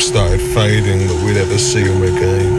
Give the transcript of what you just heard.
started fading that we'd ever see him again.